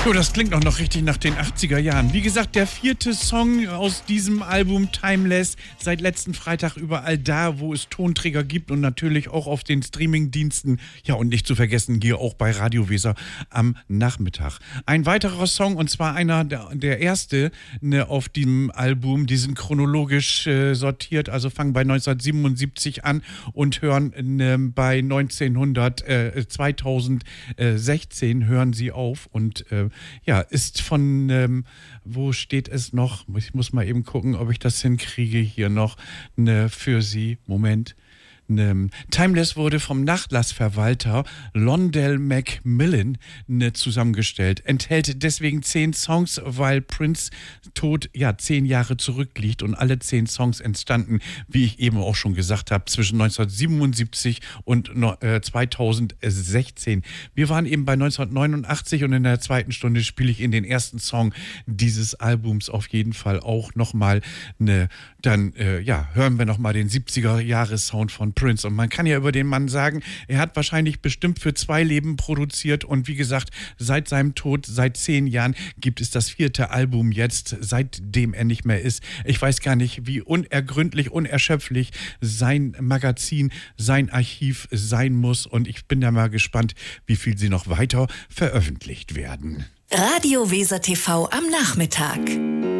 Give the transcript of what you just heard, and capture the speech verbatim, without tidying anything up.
Jo, das klingt auch noch richtig nach den achtziger Jahren. Wie gesagt, der vierte Song aus diesem Album Timeless. Seit letzten Freitag überall da, wo es Tonträger gibt und natürlich auch auf den Streamingdiensten. Ja, und nicht zu vergessen, hier auch bei Radio Weser am Nachmittag. Ein weiterer Song, und zwar einer der, der erste ne, auf dem Album. Die sind chronologisch äh, sortiert, also fangen bei neunzehnhundertsiebenundsiebzig an und hören ne, bei neunzehnhundert, äh, zweitausendsechzehn hören sie auf und äh, ja, ist von, ähm, wo steht es noch? Ich muss mal eben gucken, ob ich das hinkriege hier noch ne, für Sie. Moment. Ne, Timeless wurde vom Nachlassverwalter Londell Macmillan ne, zusammengestellt. Enthält deswegen zehn Songs, weil Prince Tod ja zehn Jahre zurückliegt und alle zehn Songs entstanden, wie ich eben auch schon gesagt habe, zwischen neunzehnhundertsiebenundsiebzig und äh, zweitausendsechzehn. Wir waren eben bei neunzehnhundertneunundachtzig und in der zweiten Stunde spiele ich in den ersten Song dieses Albums auf jeden Fall auch nochmal ne, dann äh, ja, hören wir nochmal den siebziger-Jahres-Sound von Prince. Und man kann ja über den Mann sagen, er hat wahrscheinlich bestimmt für zwei Leben produziert und wie gesagt, seit seinem Tod, seit zehn Jahren gibt es das vierte Album jetzt, seitdem er nicht mehr ist. Ich weiß gar nicht, wie unergründlich, unerschöpflich sein Magazin, sein Archiv sein muss und ich bin da mal gespannt, wie viel sie noch weiter veröffentlicht werden. Radio Weser T V am Nachmittag.